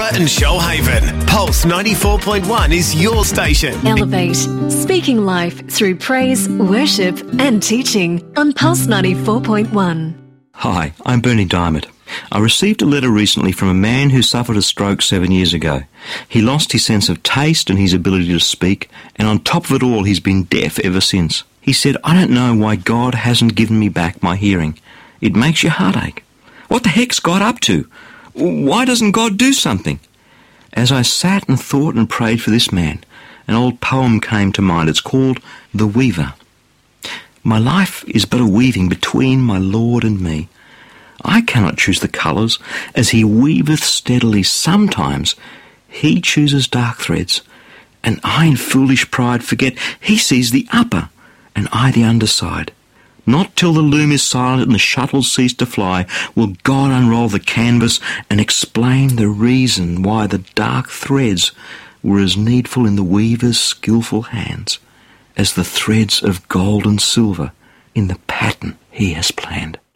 Toowoomba and Shoalhaven. Pulse 94.1 is your station. Elevate, speaking life through praise, worship and teaching on Pulse 94.1. Hi, I'm Bernie Diamond. I received a letter recently from a man who suffered a stroke 7 years ago. He lost his sense of taste and his ability to speak, and on top of it all, he's been deaf ever since. He said, "I don't know why God hasn't given me back my hearing. It makes your heart ache. What the heck's God up to? Why doesn't God do something?" As I sat and thought and prayed for this man, an old poem came to mind. It's called The Weaver. My life is but a weaving between my Lord and me. I cannot choose the colours, as he weaveth steadily. Sometimes he chooses dark threads, and I in foolish pride forget he sees the upper, and I the underside. Not till the loom is silent and the shuttles cease to fly will God unroll the canvas and explain the reason why the dark threads were as needful in the weaver's skilful hands as the threads of gold and silver in the pattern he has planned.